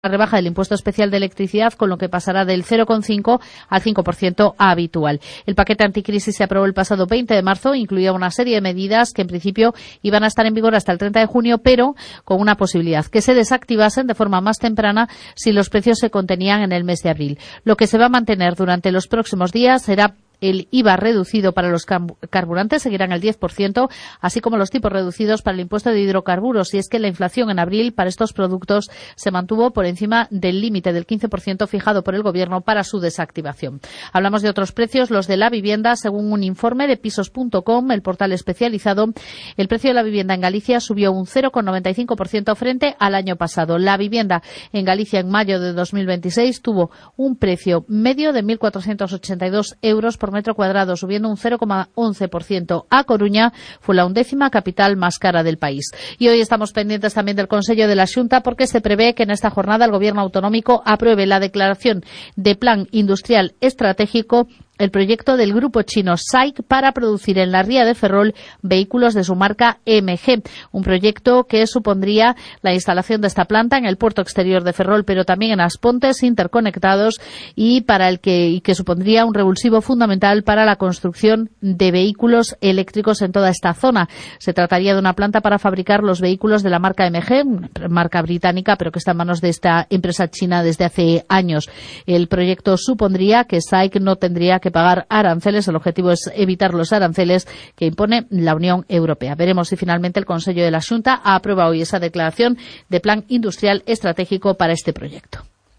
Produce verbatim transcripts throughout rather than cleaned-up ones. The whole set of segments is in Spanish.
la rebaja del impuesto especial de electricidad, con lo que pasará del cero coma cinco al cinco por ciento habitual. El paquete anticrisis se aprobó el pasado veinte de marzo, incluía una serie de medidas que en principio iban a estar en vigor hasta el treinta de junio, pero con una posibilidad, que se desactivasen de forma más temprana si los precios se contenían en el mes de abril. Lo que se va a mantener durante los próximos días será el I V A reducido para los carburantes, seguirán el diez por ciento, así como los tipos reducidos para el impuesto de hidrocarburos, y es que la inflación en abril para estos productos se mantuvo por encima del límite del quince por ciento fijado por el Gobierno para su desactivación. Hablamos de otros precios, los de la vivienda. Según un informe de pisos punto com, el portal especializado, el precio de la vivienda en Galicia subió un cero coma noventa y cinco por ciento frente al año pasado. La vivienda en Galicia en mayo de dos mil veintiséis tuvo un precio medio de mil cuatrocientos ochenta y dos euros por metro cuadrado, subiendo un cero coma once por ciento. A Coruña fue la undécima capital más cara del país. Y hoy estamos pendientes también del Consello de la Xunta, porque se prevé que en esta jornada el Gobierno autonómico apruebe la declaración de Plan Industrial Estratégico, el proyecto del grupo chino S A I C para producir en la ría de Ferrol vehículos de su marca M G. Un proyecto que supondría la instalación de esta planta en el puerto exterior de Ferrol, pero también en Aspontes interconectados, y para el que, y que supondría un revulsivo fundamental para la construcción de vehículos eléctricos en toda esta zona. Se trataría de una planta para fabricar los vehículos de la marca M G, una marca británica, pero que está en manos de esta empresa china desde hace años. El proyecto supondría que S A I C no tendría que pagar aranceles. El objetivo es evitar los aranceles que impone la Unión Europea. Veremos si finalmente el Consello de la Xunta aprueba hoy esa declaración de Plan Industrial Estratégico para este proyecto.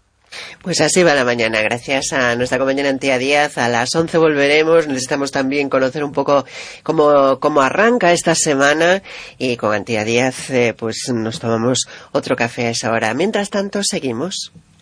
Pues así va la mañana. Gracias a nuestra compañera Antía Díaz. A las once volveremos. Necesitamos también conocer un poco cómo, cómo arranca esta semana, y con Antía Díaz eh, pues nos tomamos otro café a esa hora. Mientras tanto, seguimos.